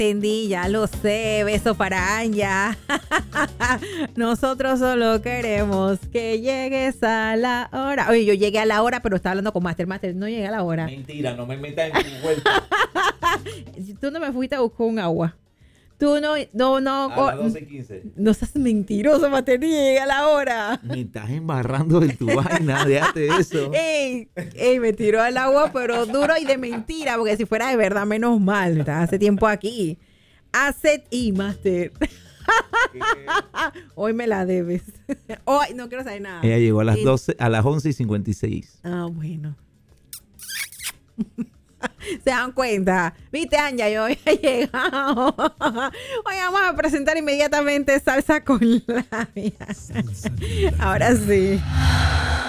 entendí, ya lo sé. Beso para Anya. Nosotros solo queremos que llegues a la hora. Oye, yo llegué a la hora, pero estaba hablando con Master. Master, no llegué a la hora. Mentira, no me metas en tu vuelta. Tú no me fuiste a buscar un agua. Tú no. A las 12:15. No seas mentiroso, Master, ni llegué a la hora. Me estás embarrando en tu vaina, déjate de eso. Ey, me tiró al agua, pero duro y de mentira, porque si fuera de verdad, menos mal. Estás hace tiempo aquí. Asset y Master. Hoy me la debes. Hoy no quiero saber nada. Ella llegó a las 11:56. Ah, bueno. ¿Se dan cuenta? ¿Viste, Anja? Yo había llegado. Hoy vamos a presentar inmediatamente salsa con labia. Ahora sí.